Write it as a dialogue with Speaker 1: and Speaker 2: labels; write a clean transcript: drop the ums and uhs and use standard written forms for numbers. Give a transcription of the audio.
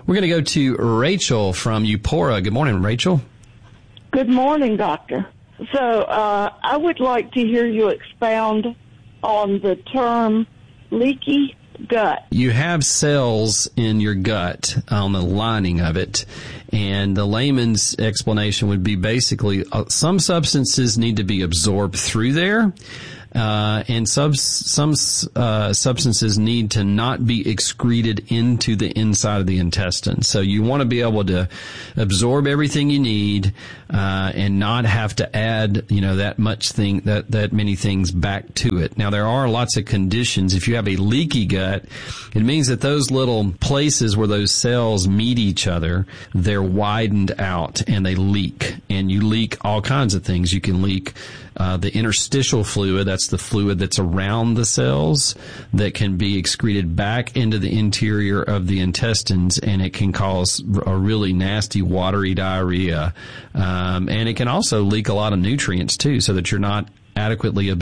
Speaker 1: We're going to go to Rachel from Eupora. Good morning, Rachel.
Speaker 2: Good morning, doctor. So I would like to hear you expound on the term leaky gut.
Speaker 1: You have cells in your gut on the lining of it, and the layman's explanation would be basically some substances need to be absorbed through there, and some substances need to not be excreted into the inside of the intestine. So you want to be able to absorb everything you need, and not have to add, that many things back to it. Now, there are lots of conditions. If you have a leaky gut, it means that those little places where those cells meet each other, they're widened out and they leak. And you leak all kinds of things. You can leak the interstitial fluid, that's the fluid that's around the cells, that can be excreted back into the interior of the intestines, and it can cause a really nasty watery diarrhea. And it can also leak a lot of nutrients too, so that you're not adequately